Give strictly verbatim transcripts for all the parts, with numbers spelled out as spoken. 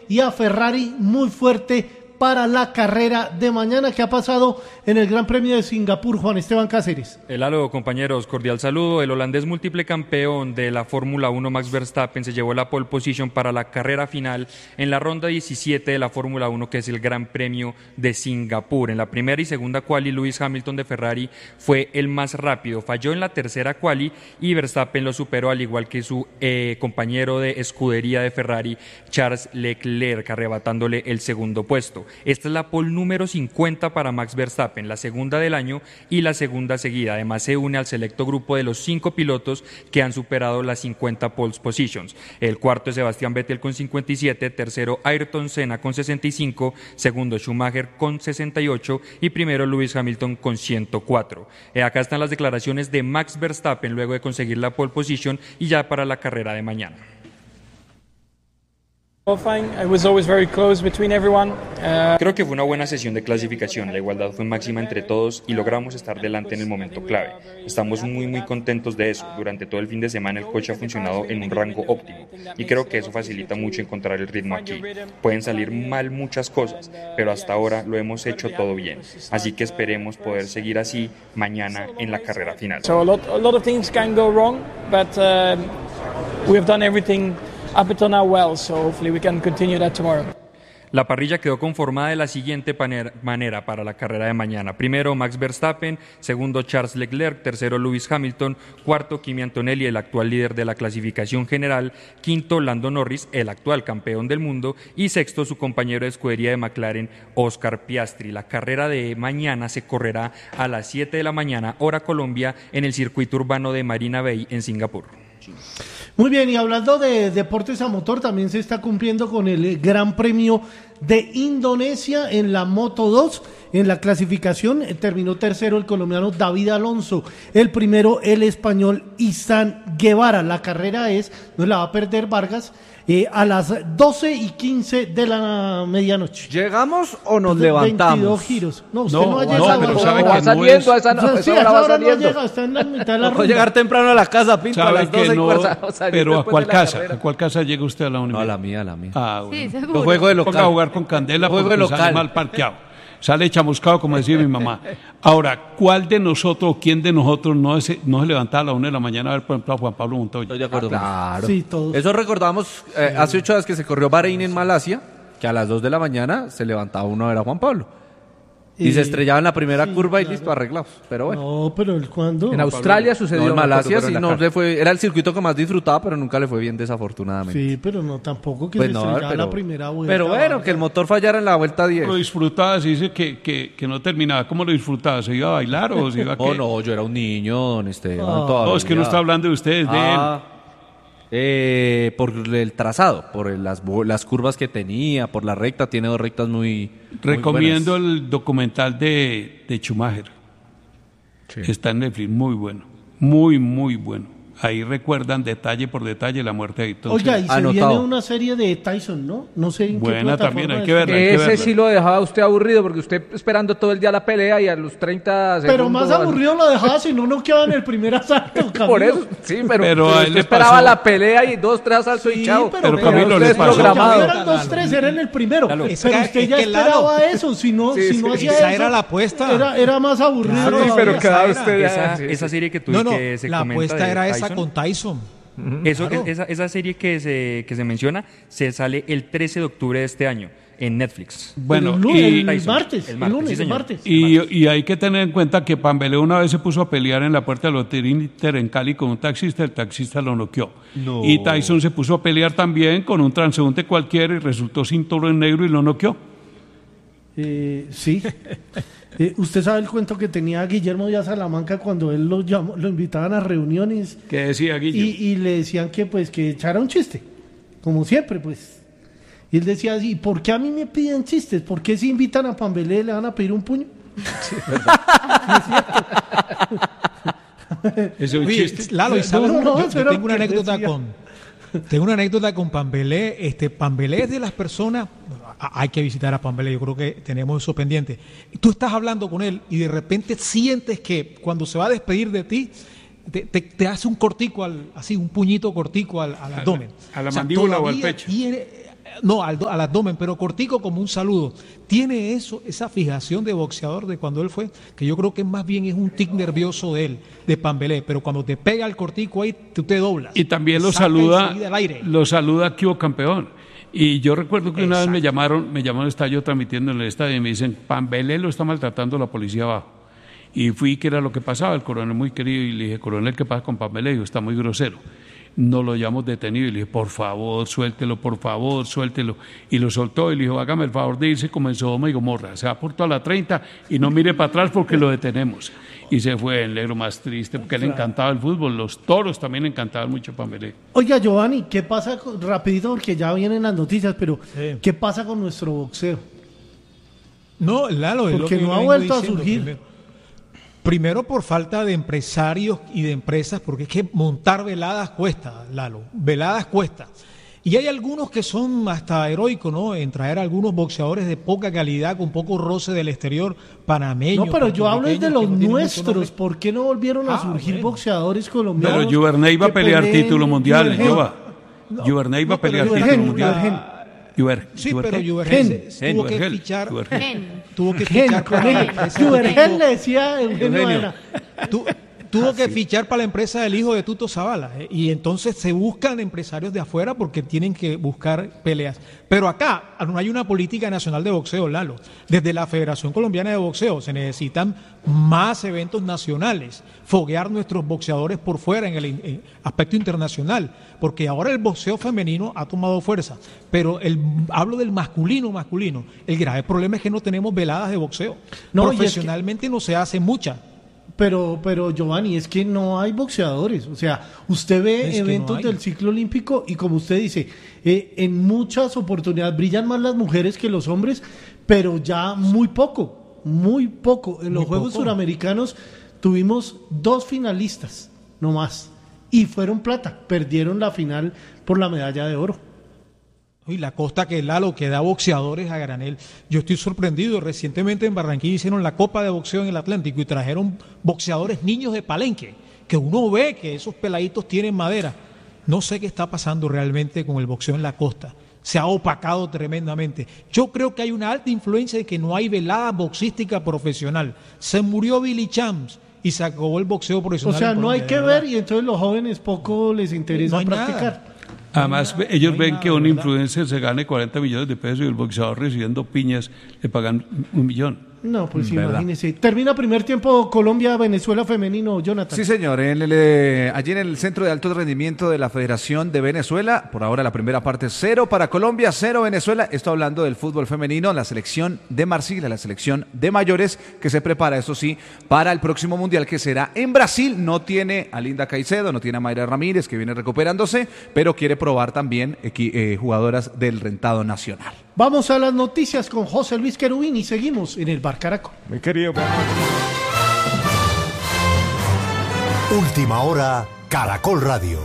y a Ferrari muy fuerte para la carrera de mañana. ¿Qué ha pasado en el Gran Premio de Singapur, Juan Esteban Cáceres? El halo, compañeros, cordial saludo. El holandés múltiple campeón de la Fórmula uno, Max Verstappen, se llevó la pole position para la carrera final en la ronda diecisiete de la Fórmula uno, que es el Gran Premio de Singapur. En la primera y segunda quali, Lewis Hamilton de Ferrari fue el más rápido. Falló en la tercera quali y Verstappen lo superó, al igual que su eh, compañero de escudería de Ferrari, Charles Leclerc, arrebatándole el segundo puesto. Esta es la pole número cincuenta para Max Verstappen, la segunda del año y la segunda seguida. Además, se une al selecto grupo de los cinco pilotos que han superado las cincuenta pole positions. El cuarto es Sebastián Vettel con cincuenta y siete, tercero Ayrton Senna con sesenta y cinco, segundo Schumacher con sesenta y ocho y primero Lewis Hamilton con ciento cuatro. Eh, acá están las declaraciones de Max Verstappen luego de conseguir la pole position y ya para la carrera de mañana. Creo que fue una buena sesión de clasificación, la igualdad fue máxima entre todos y logramos estar delante en el momento clave. Estamos muy muy contentos de eso. Durante todo el fin de semana el coche ha funcionado en un rango óptimo y creo que eso facilita mucho encontrar el ritmo aquí. Pueden salir mal muchas cosas, pero hasta ahora lo hemos hecho todo bien. Así que esperemos poder seguir así mañana en la carrera final. So a lot, a lot of things can go wrong, but uh, we have done everything up until now well, so hopefully we can continue that tomorrow. La parrilla quedó conformada de la siguiente manera para la carrera de mañana. Primero Max Verstappen, segundo Charles Leclerc, tercero Lewis Hamilton, cuarto Kimi Antonelli, el actual líder de la clasificación general, quinto Lando Norris, el actual campeón del mundo, y sexto su compañero de escudería de McLaren, Oscar Piastri. La carrera de mañana se correrá a las siete de la mañana, hora Colombia, en el circuito urbano de Marina Bay en Singapur. Muy bien, y hablando de deportes a motor, también se está cumpliendo con el Gran Premio de Indonesia en la Moto dos. En la clasificación terminó tercero el colombiano David Alonso, el primero el español Izan Guevara. La carrera es, no la va a perder Vargas, eh, a las doce y quince de la medianoche. ¿Llegamos o nos levantamos? veintidós giros. No, usted no, no ha no, llegado. pero No, sabe va que no saliendo, es... esa no, o sea, esa sí, hora esa va hora no saliendo. llega, está en la mitad de la No ruta. llegar temprano a la casa, Pinto, a Sabe las que doce y no, cuarza, o sea, pero ¿a después cuál de la casa? carrera. ¿A cuál casa llega usted a la No, a universidad? la mía, a la mía. Ah, bueno. Sí, seguro. Yo juego de Ponga a local. jugar con candela Juego porque de sale local. mal parqueado. Sale chamuscado, como decía mi mamá. Ahora, ¿cuál de nosotros, quién de nosotros no se, no se levantaba a la una de la mañana a ver, por ejemplo, a Juan Pablo Montoya? Estoy de acuerdo. Claro. Sí, todos. Eso recordamos eh, hace ocho días que se corrió Bahrein en Malasia, que a las dos de la mañana se levantaba uno a ver a Juan Pablo. Y Eh, se estrellaba en la primera sí, curva y claro. listo, arreglados. Pero bueno. No, pero el cuándo. En Australia No, sucedió. en Malasia sí pero en no Dakar. le fue, era el circuito que más disfrutaba, pero nunca le fue bien desafortunadamente. Sí, pero no tampoco que Pues se no, estrellaba pero, la primera vuelta. pero bueno, que el motor fallara en la vuelta diez. Lo disfrutaba, se dice que, que, que no terminaba. ¿Cómo lo disfrutaba? ¿Se iba a bailar o se iba a qué? Oh, no, yo era un niño, don Esteban. Ah. todavía. No, es que no está hablando de ustedes, de Ah, eh, por el trazado, por el- las, bo- las curvas que tenía, por la recta, tiene dos rectas muy, él. muy Recomiendo buenas. el documental de, de Schumacher. Está en Netflix, muy bueno. Muy, muy bueno. Ahí recuerdan detalle por detalle la muerte de Ayrton Oiga, y Senna. se Anotado. viene una serie de Tyson, ¿no? No sé en qué Buena plataforma también, hay está. que verla. hay que Ese verla. sí lo dejaba usted aburrido porque usted esperando todo el día la pelea y a los treinta segundos. Pero más aburrido lo dejaba si no quedaba en el primer asalto, Camilo. Por eso, sí, pero, Pero a pero él usted le esperaba pasó- la pelea y dos, tres asaltos Sí, y chao. pero, Pero Camilo, usted le es pasó- programado. Eran dos tres, era en el primero. Claro. Pero Es que- usted es ya que esperaba Lalo- eso. Si no, Sí, si sí, no hacía esa eso, era la apuesta. Era, era más aburrido. Claro, todavía. pero quedaba esa usted ya. Esa, sí, esa sí. serie que tú No, no, que se la comenta apuesta de era esa Tyson, con Tyson. Eso Claro. que, esa, esa serie que se, que se menciona se sale el trece de octubre de este año en Netflix. Bueno, el, lunes, y, el Tyson, martes, el el, martes, lunes, sí, el señor. martes. y, y hay que tener en cuenta que Pambelé una vez se puso a pelear en la puerta del Hotel Inter en Cali con un taxista, el taxista lo noqueó. Y Tyson se puso a pelear también con un transeúnte cualquiera y resultó cinturón negro y lo noqueó. Eh, sí. Eh, ¿Usted sabe el cuento que tenía Guillermo Díaz Salamanca cuando él lo, llamó, lo invitaban a reuniones ¿Qué decía Guillo? y, y le decían que pues que echara un chiste? Como siempre, pues. Y él decía así, ¿por qué a mí me piden chistes? ¿Por qué si invitan a Pambelé le van a pedir un puño? Ese es un Oye, chiste. Lalo, ¿y sabes? No, no, yo, yo pero tengo una ¿qué anécdota decía? con tengo una anécdota con Pambelé. Este Pambelé es de las personas, a- hay que visitar a Pambelé, yo creo que tenemos eso pendiente. Tú estás hablando con él y de repente sientes que cuando se va a despedir de ti te, te- te hace un cortico al, así un puñito cortico al, al abdomen. a la mandíbula o al todavía pecho. tiene- no, al, al abdomen, pero cortico como un saludo. Tiene eso, esa fijación de boxeador de cuando él fue, que yo creo que más bien es un tic nervioso de él, de Pambelé, pero cuando te pega el cortico ahí, tú te doblas. Y también lo Saca saluda, enseguida al aire. lo saluda que hubo campeón. Y yo recuerdo que una Exacto. vez me llamaron, me llamaron, estaba yo transmitiendo en el estadio y me dicen, Pambelé lo está maltratando la policía abajo. Y fui, que era lo que pasaba, el coronel muy querido, y le dije, coronel, ¿qué pasa con Pambelé? Dijo, está muy grosero. No lo llamamos detenido y le dije, por favor, suéltelo, por favor, suéltelo. Y lo soltó y le dijo, hágame el favor de irse como en Sodoma y Gomorra. Se va por toda la treinta y no mire para atrás porque lo detenemos. Y se fue el negro más triste porque le encantaba el fútbol. Los toros también le encantaban mucho a Pambelé. Oiga, Giovanni, ¿qué pasa con, rapidito porque ya vienen las noticias, pero Sí. ¿qué pasa con nuestro boxeo? No, Lalo, es lo Porque que no yo ha vengo vuelto a diciendo surgir. Primero. Primero por falta de empresarios y de empresas, porque es que montar veladas cuesta, Lalo, veladas cuesta. Y hay algunos que son hasta heroicos, ¿no? En traer algunos boxeadores de poca calidad, con poco roce del exterior, panameños. No, pero yo hablo es de puertorriqueños, los que no tienen mucho nuestros. nombre. ¿Por qué no volvieron a Ah, surgir bueno. boxeadores colombianos? Pero Juvernay va a que pelear peleen? título mundial, Juvergen. yo va. Juvernay va a no, pero pelear Juvergen, título mundial. Juvergen. Juver- Sí, Juvergen. pero Juvergen Gen, se- tuvo que Juvergen, fichar, Juvergen. tuvo que Gen, fichar con para la él. empresa de Juvergen Tuto- le decía Eugenio Eugenio. Vera. Tu- tuvo que fichar para la empresa del hijo de Tuto Zavala, ¿eh? Y entonces se buscan empresarios de afuera porque tienen que buscar peleas. Pero acá no hay una política nacional de boxeo, Lalo. Desde la Federación Colombiana de Boxeo se necesitan más eventos nacionales, foguear nuestros boxeadores por fuera en el eh, aspecto internacional, porque ahora el boxeo femenino ha tomado fuerza, pero el, hablo del masculino, masculino. El grave problema es que no tenemos veladas de boxeo. No, y es que- Profesionalmente no se hace mucha. Pero, pero Giovanni, es que no hay boxeadores. O sea, usted ve Es que eventos no hay. del ciclo olímpico y como usted dice, eh, en muchas oportunidades brillan más las mujeres que los hombres, pero ya muy poco, muy poco. En los Muy Juegos poco. Suramericanos tuvimos dos finalistas, no más, y fueron plata. Perdieron la final por la medalla de oro. Y la costa que Lalo, que da boxeadores a granel. Yo estoy sorprendido. Recientemente en Barranquilla hicieron la Copa de Boxeo en el Atlántico y trajeron boxeadores niños de Palenque, que uno ve que esos peladitos tienen madera. No sé qué está pasando realmente con el boxeo en la costa. Se ha opacado tremendamente. Yo creo que hay una alta influencia de que no hay velada boxística profesional. Se murió Billy Champs y se acabó el boxeo O profesional. sea, en no hay Colombia, que de verdad. ver y entonces los jóvenes poco les interesa No hay practicar. nada. Además, No hay nada, ellos no hay ven nada, que un ¿verdad? influencer se gane cuarenta millones de pesos y el boxeador recibiendo piñas le pagan un millón. No, pues ¿Verdad? imagínese. Termina primer tiempo Colombia-Venezuela femenino, Jonathan. Sí, señor. En el, eh, allí en el Centro de Alto Rendimiento de la Federación de Venezuela, por ahora la primera parte cero para Colombia, cero Venezuela. Esto hablando del fútbol femenino, la selección de Marsiglia, la selección de mayores que se prepara, eso sí, para el próximo Mundial que será en Brasil. No tiene a Linda Caicedo, no tiene a Mayra Ramírez, que viene recuperándose, pero quiere probar también equi- eh, jugadoras del rentado nacional. Vamos a las noticias con José Luis Querubín y seguimos en el Bar Caracol. Mi querido. Última hora, Caracol Radio.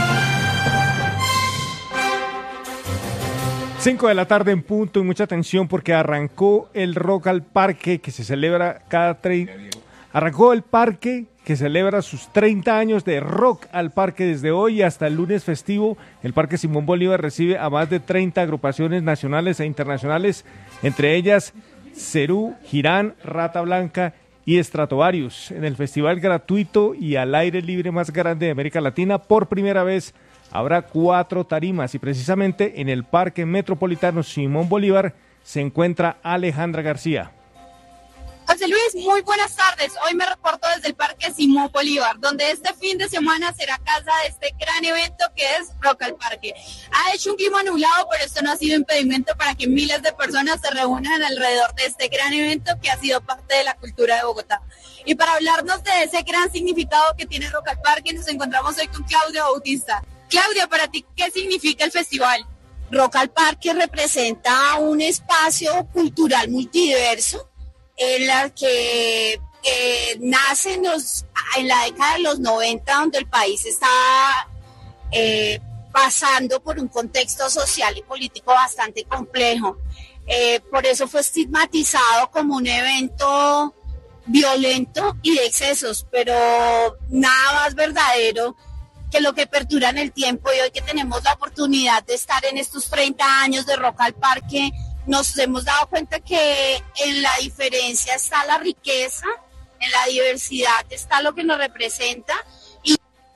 cinco de la tarde en punto y mucha atención porque arrancó el Rock al Parque que se celebra cada treinta. Arrancó el parque que celebra sus treinta años de Rock al Parque desde hoy hasta el lunes festivo. El Parque Simón Bolívar recibe a más de treinta agrupaciones nacionales e internacionales, entre ellas Cerú, Girán, Rata Blanca y Stratovarius. En el festival gratuito y al aire libre más grande de América Latina, por primera vez habrá cuatro tarimas y precisamente en el Parque Metropolitano Simón Bolívar se encuentra Alejandra García. José Luis, muy buenas tardes. Hoy me reporto desde el Parque Simón Bolívar, donde este fin de semana será casa de este gran evento que es Rock al Parque. Ha hecho un clima nublado, pero esto no ha sido impedimento para que miles de personas se reúnan alrededor de este gran evento que ha sido parte de la cultura de Bogotá. Y para hablarnos de ese gran significado que tiene Rock al Parque, nos encontramos hoy con Claudia Bautista. Claudia, para ti, ¿qué significa el festival? Rock al Parque representa un espacio cultural multidiverso en la que eh, nace en, los, en la década de los noventa, donde el país está eh, pasando por un contexto social y político bastante complejo. Eh, por eso fue estigmatizado como un evento violento y de excesos, pero nada más verdadero que lo que perdura en el tiempo, y hoy que tenemos la oportunidad de estar en estos treinta años de Rock al Parque, nos hemos dado cuenta que en la diferencia está la riqueza, en la diversidad está lo que nos representa. Y...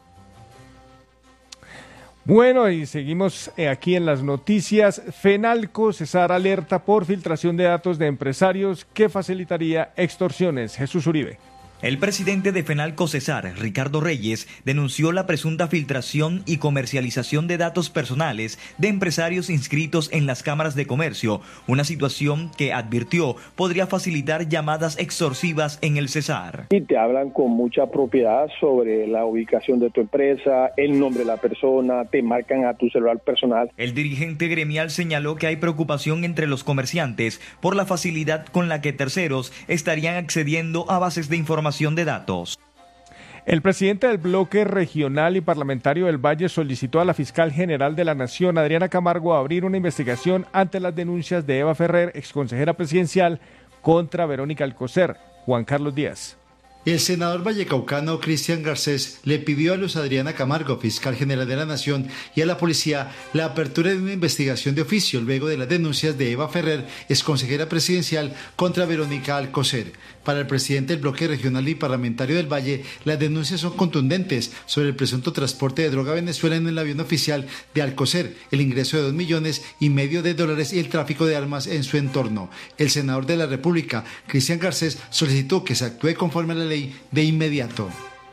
Bueno, y seguimos aquí en las noticias. Fenalco cesar alerta por filtración de datos de empresarios que facilitaría extorsiones. Jesús Uribe. El presidente de Fenalco Cesar, Ricardo Reyes, denunció la presunta filtración y comercialización de datos personales de empresarios inscritos en las cámaras de comercio, una situación que advirtió podría facilitar llamadas extorsivas en el Cesar. Y te hablan con mucha propiedad sobre la ubicación de tu empresa, el nombre de la persona, te marcan a tu celular personal. El dirigente gremial señaló que hay preocupación entre los comerciantes por la facilidad con la que terceros estarían accediendo a bases de información de datos. El presidente del bloque regional y parlamentario del Valle solicitó a la fiscal general de la Nación, Adriana Camargo, abrir una investigación ante las denuncias de Eva Ferrer, exconsejera presidencial, contra Verónica Alcocer. Juan Carlos Díaz. El senador vallecaucano Cristian Garcés le pidió a Luz Adriana Camargo, fiscal general de la Nación, y a la policía la apertura de una investigación de oficio luego de las denuncias de Eva Ferrer, exconsejera presidencial, contra Verónica Alcocer. Para el presidente del bloque regional y parlamentario del Valle, las denuncias son contundentes sobre el presunto transporte de droga a Venezuela en el avión oficial de Alcocer, el ingreso de dos millones y medio de dólares y el tráfico de armas en su entorno. El senador de la República, Cristian Garcés, solicitó que se actúe conforme a la ley de inmediato.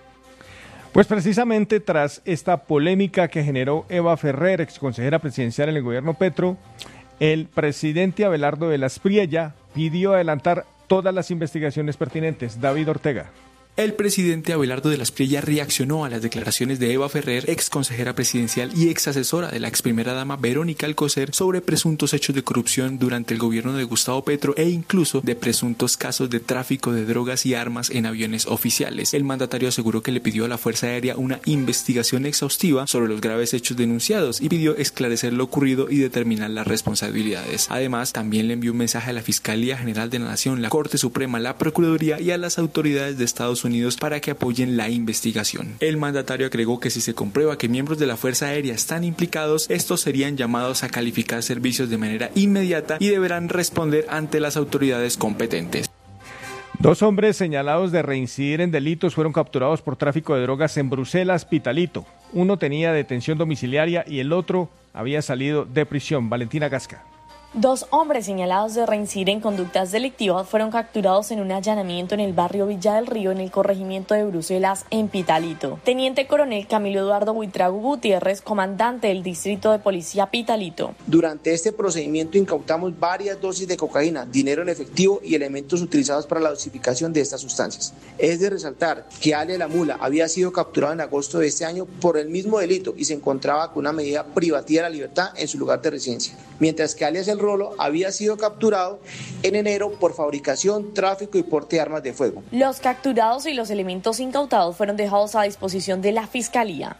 Pues precisamente tras esta polémica que generó Eva Ferrer, exconsejera presidencial en el gobierno Petro, el presidente Abelardo de las Priella pidió adelantar todas las investigaciones pertinentes. David Ortega. El presidente Abelardo de las Priella reaccionó a las declaraciones de Eva Ferrer, ex consejera presidencial y ex asesora de la ex primera dama Verónica Alcocer, sobre presuntos hechos de corrupción durante el gobierno de Gustavo Petro e incluso de presuntos casos de tráfico de drogas y armas en aviones oficiales. El mandatario aseguró que le pidió a la Fuerza Aérea una investigación exhaustiva sobre los graves hechos denunciados y pidió esclarecer lo ocurrido y determinar las responsabilidades. Además, también le envió un mensaje a la Fiscalía General de la Nación, la Corte Suprema, la Procuraduría y a las autoridades de Estados Unidos para que apoyen la investigación. El mandatario agregó que si se comprueba que miembros de la Fuerza Aérea están implicados, estos serían llamados a calificar servicios de manera inmediata y deberán responder ante las autoridades competentes. Dos hombres señalados de reincidir en delitos fueron capturados por tráfico de drogas en Bruselas, Pitalito. Uno tenía detención domiciliaria y el otro había salido de prisión. Valentina Gasca. Dos hombres señalados de reincidir en conductas delictivas fueron capturados en un allanamiento en el barrio Villa del Río, en el corregimiento de Bruselas, en Pitalito. Teniente coronel Camilo Eduardo Buitrago Gutiérrez, comandante del distrito de policía Pitalito. Durante este procedimiento incautamos varias dosis de cocaína, dinero en efectivo y elementos utilizados para la dosificación de estas sustancias. Es de resaltar que alias La Mula había sido capturado en agosto de este año por el mismo delito y se encontraba con una medida privativa de la libertad en su lugar de residencia, mientras que alias El Rolo había sido capturado en enero por fabricación, tráfico y porte de armas de fuego. Los capturados y los elementos incautados fueron dejados a disposición de la Fiscalía.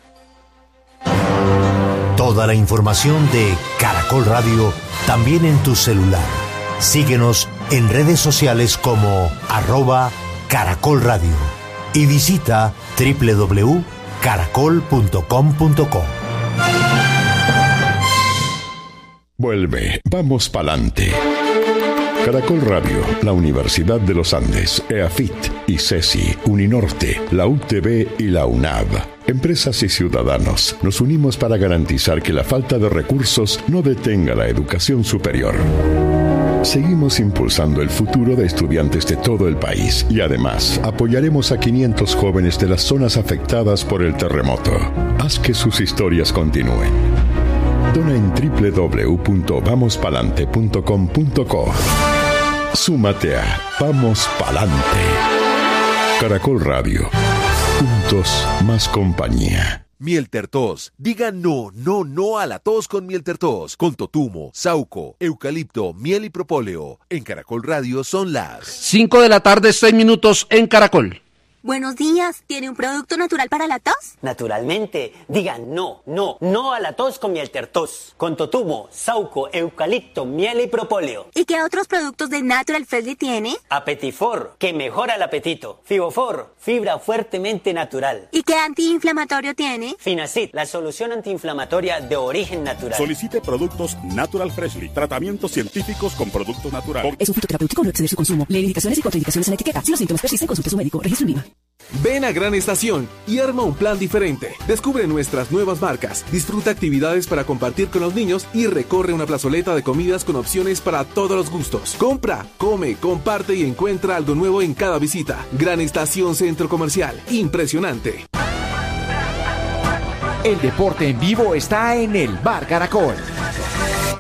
Toda la información de Caracol Radio también en tu celular. Síguenos en redes sociales como arroba Caracol Radio y visita doble u doble u doble u punto caracol punto com punto co. Vuelve, vamos pa'lante. Caracol Radio, la Universidad de los Andes, EAFIT, ICESI, Uninorte, la U T B y la UNAV. Empresas y ciudadanos, nos unimos para garantizar que la falta de recursos no detenga la educación superior. Seguimos impulsando el futuro de estudiantes de todo el país y además apoyaremos a quinientos jóvenes de las zonas afectadas por el terremoto. Haz que sus historias continúen. Dona en doble u doble u doble u punto vamos palante punto com punto co. Súmate a Vamos Palante. Caracol Radio. Juntos, más compañía. Mieltertos. Diga no, no, no a la tos con Mieltertos. Con totumo, sauco, eucalipto, miel y propóleo. En Caracol Radio son las cinco de la tarde, seis minutos en Caracol. Buenos días, ¿tiene un producto natural para la tos? Naturalmente, digan no, no, no a la tos con Mieltertos, con totumo, sauco, eucalipto, miel y propóleo. ¿Y qué otros productos de Natural Freshly tiene? Apetifor, que mejora el apetito. Fibofor, fibra fuertemente natural. ¿Y qué antiinflamatorio tiene? Finacid, la solución antiinflamatoria de origen natural. Solicite productos Natural Freshly, tratamientos científicos con productos naturales. Es un fitoterapéutico, no exceder su consumo. Lee indicaciones y contraindicaciones en la etiqueta. Si los síntomas persisten, consulte a su médico. Registro en IVA. Ven a Gran Estación y arma un plan diferente. Descubre nuestras nuevas marcas, disfruta actividades para compartir con los niños y recorre una plazoleta de comidas con opciones para todos los gustos. Compra, come, comparte y encuentra algo nuevo en cada visita. Gran Estación Centro Comercial. Impresionante. El deporte en vivo está en el Bar Caracol.